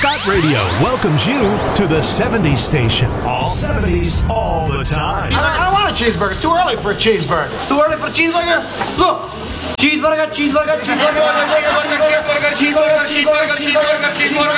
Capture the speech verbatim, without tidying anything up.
Dot Radio welcomes you to the seventies station. All seventies, all the time. I, I don't want a cheeseburger. It's too early for a cheeseburger. Too early for a cheeseburger? Look. Cheeseburger, cheeseburger, cheeseburger, cheeseburger, cheeseburger, cheeseburger, cheeseburger, cheeseburger, cheeseburger, cheeseburger.